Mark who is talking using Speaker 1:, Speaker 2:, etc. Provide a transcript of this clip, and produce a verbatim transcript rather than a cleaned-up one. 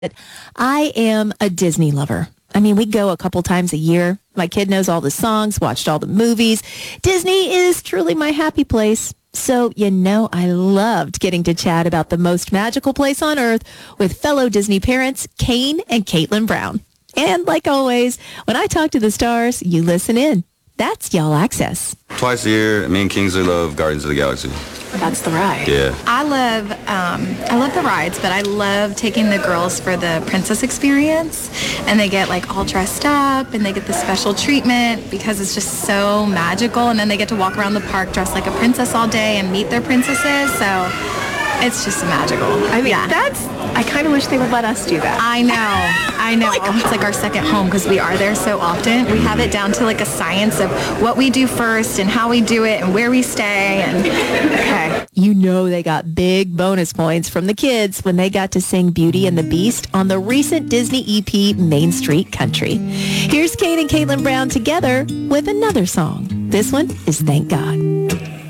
Speaker 1: I am a Disney lover. I mean, we go a couple times a year. My kid knows all the songs, watched all the movies. Disney is truly my happy place. So, you know, I loved getting to chat about the most magical place on earth with fellow Disney parents, Kane and Caitlin Brown. And like always, when I talk to the stars, you listen in. That's Y'all Access.
Speaker 2: Twice a year, me and Kingsley love Guardians of the Galaxy.
Speaker 3: That's the ride.
Speaker 2: Yeah.
Speaker 4: I love um, I love the rides, but I love taking the girls for the princess experience, and they get like all dressed up, and they get the special treatment because it's just so magical, and then they get to walk around the park dressed like a princess all day and meet their princesses, so it's just magical.
Speaker 3: I mean,
Speaker 4: yeah.
Speaker 3: that's, I kind of wish they would let us do that.
Speaker 4: I know, I know. It's like our second home because we are there so often. We have it down to like a science of what we do first and how we do it and where we stay. And okay.
Speaker 1: You know they got big bonus points from the kids when they got to sing Beauty and the Beast on the recent Disney E P Main Street Country. Here's Kane and Caitlin Brown together with another song. This one is Thank God.